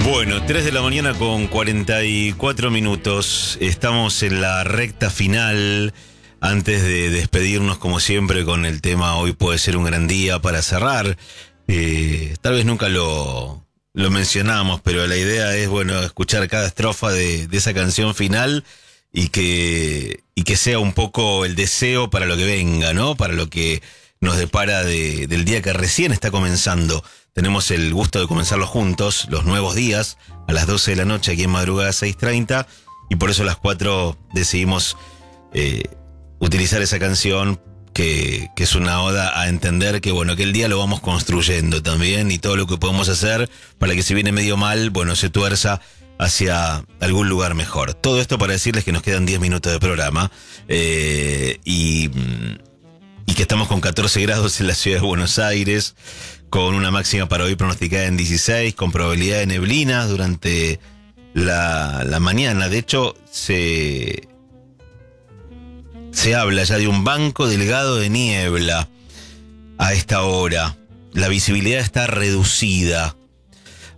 Bueno, 3 de la mañana con 44 minutos. Estamos en la recta final. Antes de despedirnos, como siempre, con el tema Hoy puede ser un gran día para cerrar. Tal vez nunca lo mencionamos, pero la idea es, bueno, escuchar cada estrofa de esa canción final y que sea un poco el deseo para lo que venga, ¿no? Para lo que nos depara del día que recién está comenzando. Tenemos el gusto de comenzarlo juntos, los nuevos días, a las 12 de la noche, aquí en Madrugada 6:30, y por eso a las 4 decidimos utilizar esa canción que es una oda a entender que, bueno, que el día lo vamos construyendo también, y todo lo que podemos hacer para que si viene medio mal, bueno, se tuerza hacia algún lugar mejor. Todo esto para decirles que nos quedan 10 minutos de programa, y que estamos con 14 grados en la ciudad de Buenos Aires, con una máxima para hoy pronosticada en 16, con probabilidad de neblinas durante la mañana. De hecho, se habla ya de un banco delgado de niebla a esta hora. La visibilidad está reducida.